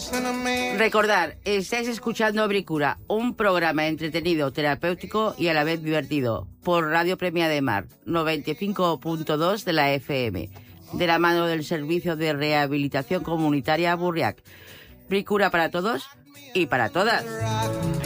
Recordar, estáis escuchando Bricura, un programa entretenido, terapéutico y a la vez divertido, por Radio Premia de Mar, 95.2 de la FM, de la mano del Servicio de Rehabilitación Comunitaria Burriac. Bricura para todos y para todas.